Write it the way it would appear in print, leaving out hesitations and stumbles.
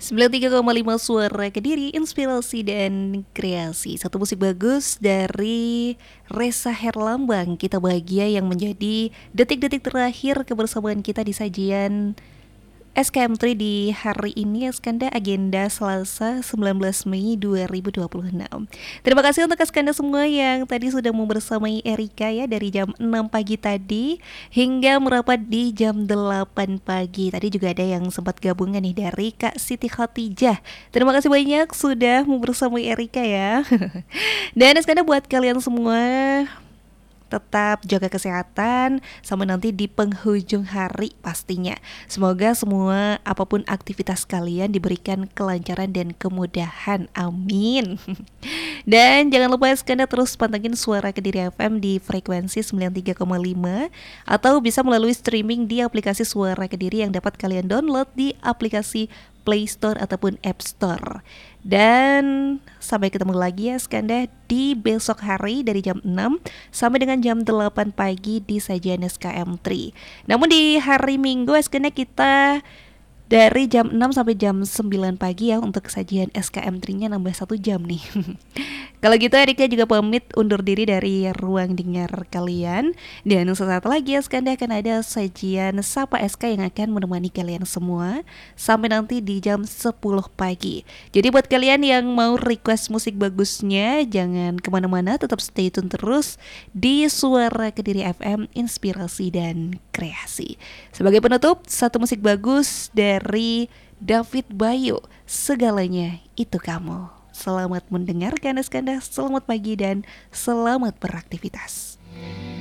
93,5 Suara Kediri, inspirasi dan kreasi. Satu musik bagus dari Ressa Herlambang. Kita bahagia yang menjadi detik-detik terakhir kebersamaan kita di sajian SKM3 di hari ini, Askanda, agenda Selasa 19 Mei 2026. Terima kasih untuk Askanda semua yang tadi sudah mau bersamai Erika ya dari jam 6 pagi tadi hingga merapat di jam 8 pagi. Tadi juga ada yang sempat gabungan nih dari Kak Siti Khotijah. Terima kasih banyak sudah mau bersamai Erika ya. Dan Askanda buat kalian semua tetap jaga kesehatan sampai nanti di penghujung hari pastinya. Semoga semua apapun aktivitas kalian diberikan kelancaran dan kemudahan. Amin. Dan jangan lupa Skanda terus pantengin Suara Kediri FM di frekuensi 93,5 atau bisa melalui streaming di aplikasi Suara Kediri yang dapat kalian download di aplikasi Play Store ataupun App Store. Dan sampai ketemu lagi ya Skanda di besok hari dari jam 6 sampai dengan jam 8 pagi di sajian SKM3. Namun di hari Minggu Skanda kita dari jam 6 sampai jam 9 pagi ya untuk sajian SKM3-nya nambah 1 jam nih. Kalau gitu Erika juga pamit undur diri dari ruang dengar kalian. Dan sesaat lagi Skanda akan ada sajian Sapa SK yang akan menemani kalian semua sampai nanti di jam 10 pagi. Jadi buat kalian yang mau request musik bagusnya, jangan kemana-mana, tetap stay tune terus di Suara Kediri FM, inspirasi dan kreasi. Sebagai penutup, satu musik bagus dari David Bayu, Segalanya Itu Kamu. Selamat mendengarkan Eskanda, selamat pagi dan selamat beraktivitas.